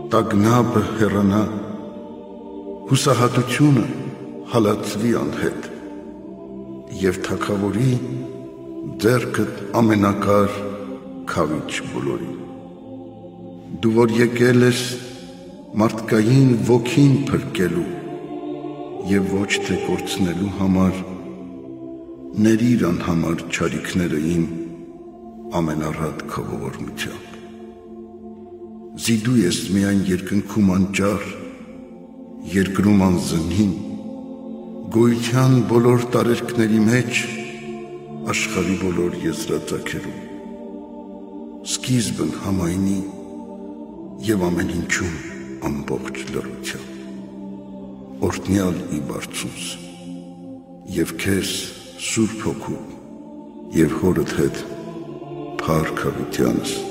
տագնապը հեռանա, հուսահատությունը հալածվի անհետ, և թագավորի ձեռքդ ամենակար քավիչ բոլորի։ Դու որ եկել ես մարդկային ոգին փրկելու և ոչ թե կորցնելու համար, ներիր անհամար չարիքները իմ ամենառատ քո ողորմությամբ։ Զիդու ես միայն երկնքում անճար, երկրում անզնին, գոյության բոլոր տարերքների մեջ, աշխարհի բոլոր եզրածագերում, սկիզբն համայնի և ամեն ինչում ամբողջ լռությամբ, օրհնյալ ի բարձունս, և քեզ Սուրբ Հոգու և Հորդ հետ փառք հավիտյանս